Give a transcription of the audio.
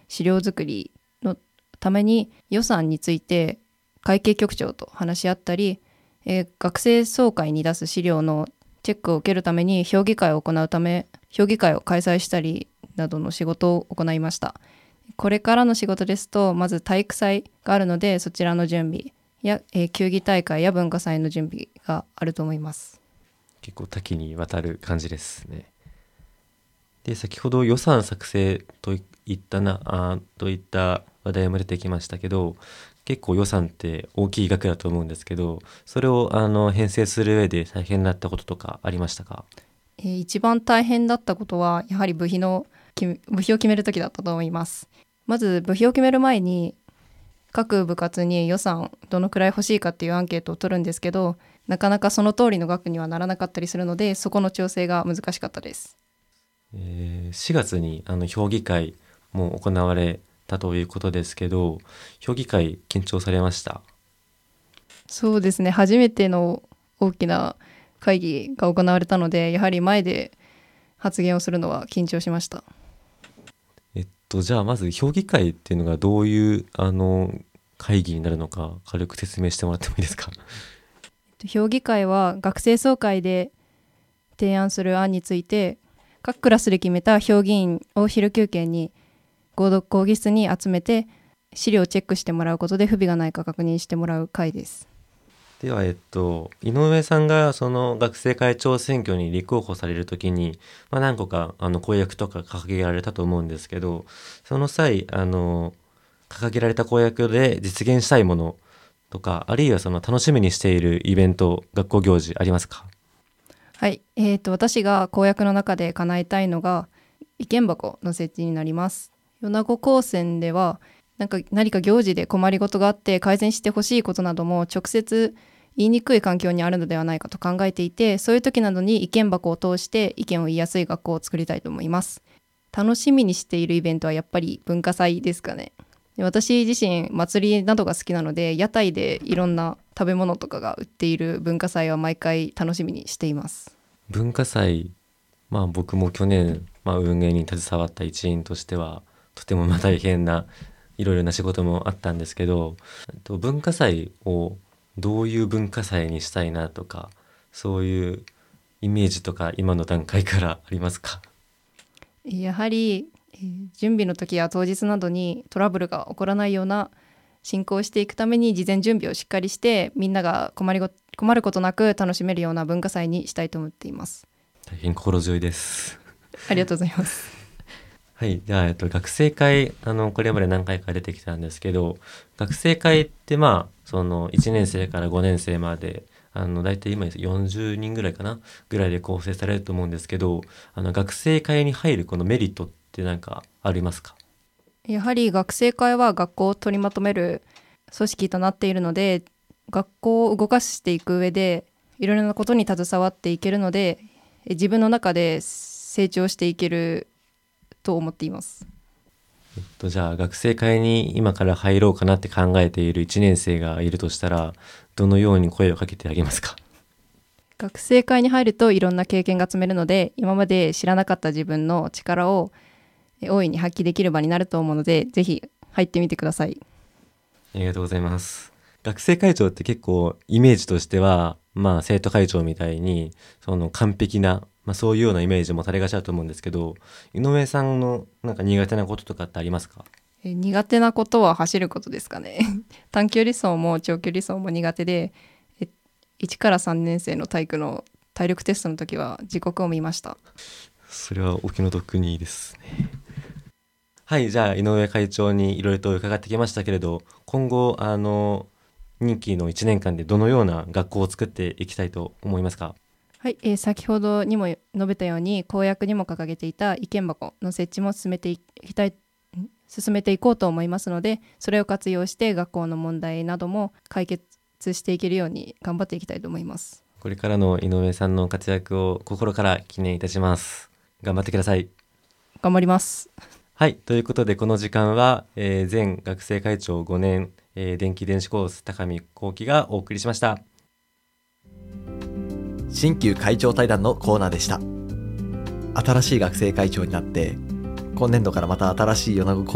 資料作りのために予算について会計局長と話し合ったり、学生総会に出す資料のチェックを受けるために評議会を開催したりなどの仕事を行いました。これからの仕事ですと、まず体育祭があるので、そちらの準備や、球技大会や文化祭の準備があると思います。 結構多岐にわたる感じですね。で、先ほど予算作成といった話題も出てきましたけど、結構予算って大きい額だと思うんですけど、それを編成する上で大変だったこととかありましたか？ 一番大変だったことはやはり部費を決める時だったと思います。まず部費を決める前に各部活に予算どのくらい欲しいかっていうアンケートを取るんですけど、なかなかその通りの額にはならなかったりするので、そこの調整が難しかったです。 4月に評議会も行われたということですけど、評議会緊張されました？ そうですね、初めての大きな会議が行われたので、やはり前で発言をするのは緊張しました。 じゃあまず評議会っていうのがどういう会議になるのか軽く説明してもらってもいいですか？ 評議会は学生総会で提案する案について、各クラスで決めた評議員を昼休憩に合同講義室に集めて資料をチェックしてもらうことで不備がないか確認してもらう会です。 では、井上さんがその学生会長選挙に立候補されるときに、何個か公約とか掲げられたと思うんですけど、その際掲げられた公約で実現したいものとか、あるいはその楽しみにしているイベント、学校行事ありますか？ はい、私が公約の中で叶えたいのが意見箱の設置になります。米子高専では何か行事で困りごとがあって改善してほしいことなども直接言いにくい環境にあるのではないかと考えていて、そういう時などに意見箱を通して意見を言いやすい学校を作りたいと思います。楽しみにしているイベントはやっぱり文化祭ですかね。私自身祭りなどが好きなので、屋台でいろんな食べ物とかが売っている文化祭は毎回楽しみにしています。 文化祭、僕も去年、運営に携わった一員としてはとても大変ないろいろな仕事もあったんですけど、文化祭をどういう文化祭にしたいなとか、そういうイメージとか今の段階からありますか？ やはり、準備の時や当日などにトラブルが起こらないような進行していくために事前準備をしっかりして、みんなが困ることなく楽しめるような文化祭にしたいと思っています。 大変心強いです。 ありがとうございます。 はい。では、学生会、これまで何回か出てきたんですけど、学生会ってその1年生から5年生まで、大体今40人ぐらいかなぐらいで構成されると思うんですけど、学生会に入るこのメリットって何かありますか？ やはり学生会は学校を取りまとめる組織となっているので、学校を動かしていく上でいろいろなことに携わっていけるので、自分の中で成長していけると思っています。 じゃあ学生会に今から入ろうかなって考えている1年生がいるとしたら、どのように声をかけてあげますか？ 学生会に入るといろんな経験が積めるので、今まで知らなかった自分の力を大いに発揮できる場になると思うので、ぜひ入ってみてください。 ありがとうございます。学生会長って結構イメージとしては、生徒会長みたいにその完璧な、そういうようなイメージもされがちだと思うんですけど、井上さんの苦手なこととかってありますか？ 苦手なことは走ることですかね。短距離走も長距離走も苦手で、1から3年生の体育の体力テストの時は時刻を見ました。 それはお気の毒にですね。はい、じゃあ井上会長にいろいろと伺ってきましたけれど、今後任期の1年間でどのような学校を作っていきたいと思いますか？ はい、先ほどにも述べたように公約にも掲げていた意見箱の設置も進めていこうと思いますので、それを活用して学校の問題なども解決していけるように頑張っていきたいと思います。 これからの井上さんの活躍を心から記念いたします。頑張ってください。 頑張ります。 はい、ということでこの時間は、前学生会長5年、電気電子コース高見幸喜がお送りしました。 新旧会長対談のコーナーでした。新しい学生会長になって今年度からまた新しい米子